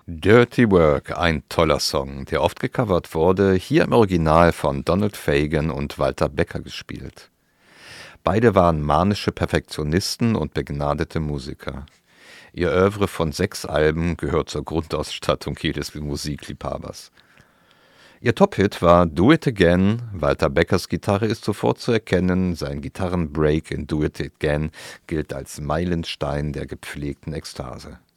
Dirty Work, ein toller Song, der oft gecovert wurde, hier im Original von Donald Fagen und Walter Becker gespielt. Beide waren manische Perfektionisten und begnadete Musiker. Ihr Œuvre von 6 Alben gehört zur Grundausstattung jedes Musikliebhabers. Ihr Top-Hit war Do It Again. Walter Beckers Gitarre ist sofort zu erkennen, sein Gitarrenbreak in Do It Again gilt als Meilenstein der gepflegten Ekstase.